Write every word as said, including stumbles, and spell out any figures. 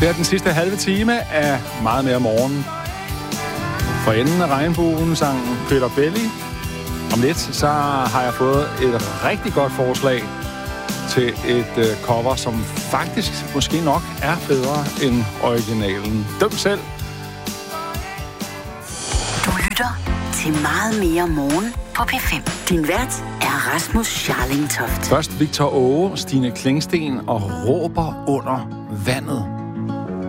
Det er den sidste halve time af Meget mere morgen. For enden af regnbuen sang Peter Belli. Om lidt, så har jeg fået et rigtig godt forslag til et øh, cover, som faktisk måske nok er bedre end originalen. Døm selv. Du lytter til Meget mere morgen på P fem. Din vært er Rasmus Scharling Toft. Først Victor Åge, Stine Klingsten og Råber under vandet.